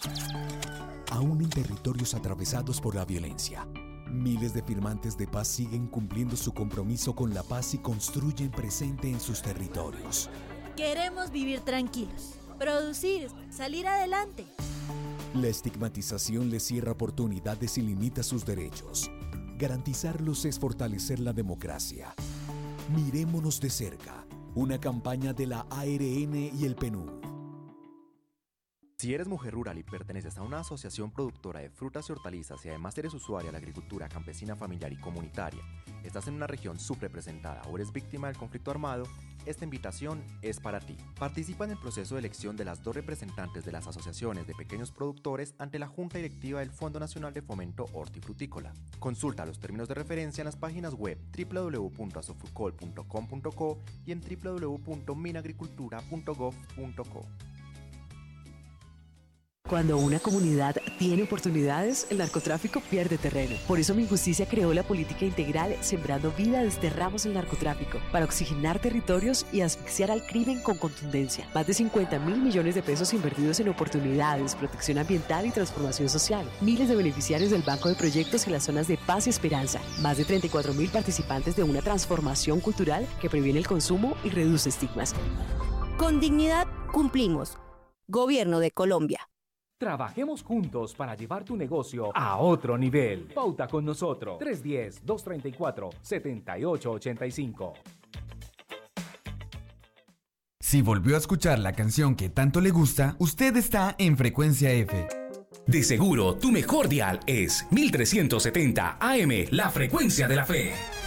Aún en territorios atravesados por la violencia, miles de firmantes de paz siguen cumpliendo su compromiso con la paz y construyen presente en sus territorios. Queremos vivir tranquilos, producir, salir adelante. La estigmatización les cierra oportunidades y limita sus derechos. Garantizarlos es fortalecer la democracia. Mirémonos de cerca. Una campaña de la ARN y el PNUD. Si eres mujer rural y perteneces a una asociación productora de frutas y hortalizas y además eres usuaria de la agricultura campesina familiar y comunitaria, estás en una región subrepresentada o eres víctima del conflicto armado, esta invitación es para ti. Participa en el proceso de elección de las 2 representantes de las asociaciones de pequeños productores ante la Junta Directiva del Fondo Nacional de Fomento Hortifrutícola. Consulta los términos de referencia en las páginas web www.asofrucol.com.co y en www.minagricultura.gov.co. Cuando una comunidad tiene oportunidades, el narcotráfico pierde terreno. Por eso Minjusticia creó la política integral Sembrando Vida, Desterramos el Narcotráfico, para oxigenar territorios y asfixiar al crimen con contundencia. Más de 50.000 millones de pesos invertidos en oportunidades, protección ambiental y transformación social. Miles de beneficiarios del Banco de Proyectos en las zonas de paz y esperanza. Más de 34.000 participantes de una transformación cultural que previene el consumo y reduce estigmas. Con dignidad cumplimos. Gobierno de Colombia. Trabajemos juntos para llevar tu negocio a otro nivel. Pauta con nosotros. 310-234-7885. Si volvió a escuchar la canción que tanto le gusta, usted está en Frecuencia F. De seguro, tu mejor dial es 1370 AM, la frecuencia de la fe.